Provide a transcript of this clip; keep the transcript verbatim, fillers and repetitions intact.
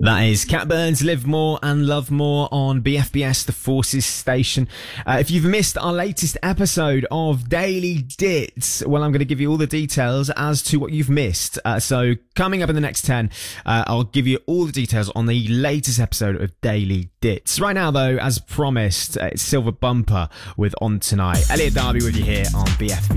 That is Cat Burns, Live More and Love More on B F B S, the Forces Station. Uh, if you've missed our latest episode of Daily Dits, well, I'm going to give you all the details as to what you've missed. Uh, so coming up in the next ten, uh, I'll give you all the details on the latest episode of Daily Dits. Right now, though, as promised, uh, it's Silver Bumper with On Tonight. Elliot Darby with you here on B F B S.